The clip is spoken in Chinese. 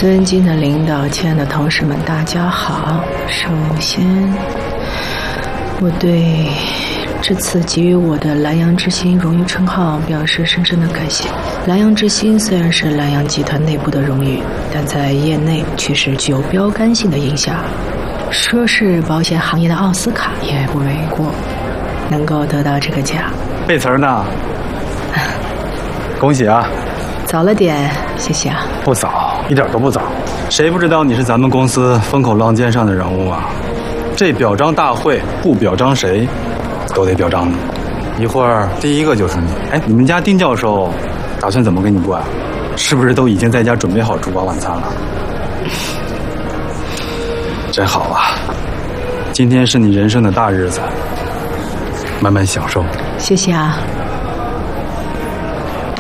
尊敬的领导，亲爱的同事们，大家好。首先，我对这次给予我的蓝洋之星荣誉称号表示深深的感谢。蓝洋之星虽然是蓝洋集团内部的荣誉，但在业内却是具有标杆性的影响。说是保险行业的奥斯卡也不为过。能够得到这个奖， 背词呢？恭喜啊！ 早了点，谢谢啊。 不早，一点都不早。谁不知道你是咱们公司风口浪尖上的人物啊？这表彰大会不表彰谁，都得表彰你。一会儿第一个就是你。哎，你们家丁教授打算怎么跟你过啊？是不是都已经在家准备好烛光晚餐了？真好啊！今天是你人生的大日子，慢慢享受。 谢谢啊。